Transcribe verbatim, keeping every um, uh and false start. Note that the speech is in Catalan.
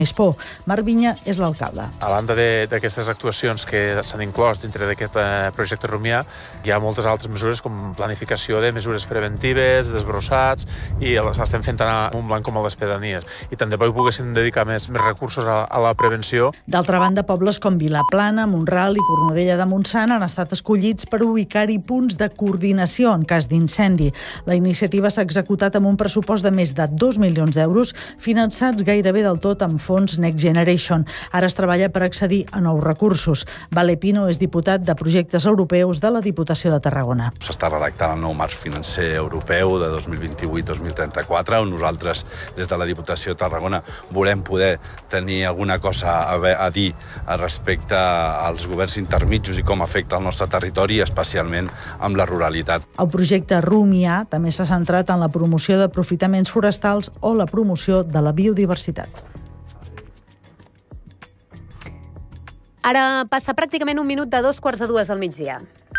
més por. Marc Vinya és l'alcalde. A banda d'aquestes actuacions que s'han inclòs dintre d'aquest projecte Rumiar, hi ha moltes altres mesures com planificació de mesures preventives, desbrossats, i les estem fent tant a Montblanc com a les pedanies. I tant de bo hi poguessin dedicar més, més recursos a, a la prevenció. D'altra banda, pobles com Vilaplana, Mont-ral i Cornudella de Montsant han estat escollits per ubicar-hi punts de coordinació en cas d'incendi. La iniciativa s'ha executat amb un pressupost de més de dos milions d'euros, finançats gairebé del tot amb fons Next Generation. Ara es treballa per accedir a nous recursos. Vale Pino és diputat de projectes europeus de la Diputació de Tarragona. S'està redactant el nou marc financer europeu de dos mil vint-i-vuit a dos mil trenta-quatre, on nosaltres, des de la Diputació de Tarragona, volem poder tenir alguna cosa a, a dir respecte als governs intermitjos i com afecta el nostre territori, especialment amb la ruralitat. El projecte Rumiar també s'ha centrat en la promoció d'aprofitaments forestals o la promoció de la biodiversitat. Ara passa pràcticament un minut de dos quarts de dues al migdia.